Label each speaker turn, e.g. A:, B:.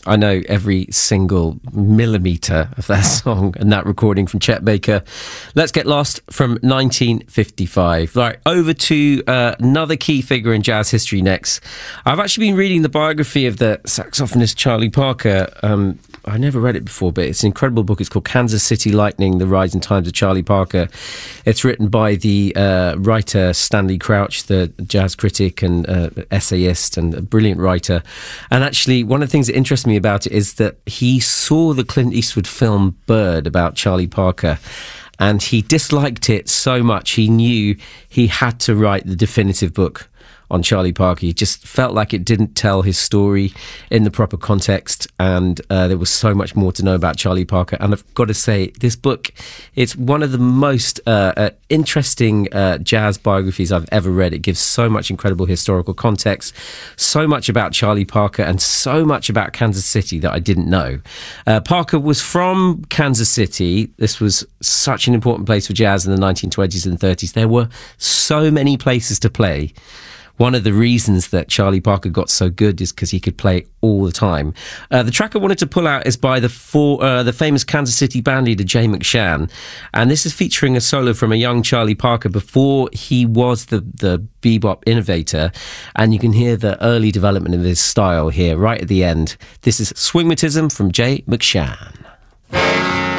A: I know every single millimetre of that song and that recording from Chet Baker. Let's Get Lost from 1955. Right, over to another key figure in jazz history next. I've actually been reading the biography of the saxophonist Charlie Parker. I never read it before, but it's an incredible book. It's called Kansas City Lightning, The Rise and Times of Charlie Parker. It's written by the writer Stanley Crouch, the jazz critic and essayist and a brilliant writer. And actually, one of the things that interests me about it is that he saw the Clint Eastwood film Bird about Charlie Parker, and he disliked it so much he knew he had to write the definitive book on Charlie Parker. He just felt like it didn't tell his story in the proper context, and there was so much more to know about Charlie Parker. And I've got to say, this book, it's one of the most interesting jazz biographies I've ever read. It gives so much incredible historical context, so much about Charlie Parker, and so much about Kansas City that I didn't know. Parker was from Kansas City. This was such an important place for jazz in the 1920s and 30s. There were so many places to play. One of the reasons that Charlie Parker got so good is because he could play all the time. The track I wanted to pull out is by the famous Kansas City band leader Jay McShann, and this is featuring a solo from a young Charlie Parker before he was the bebop innovator, and you can hear the early development of his style here right at the end. This is Swingmatism from Jay McShann.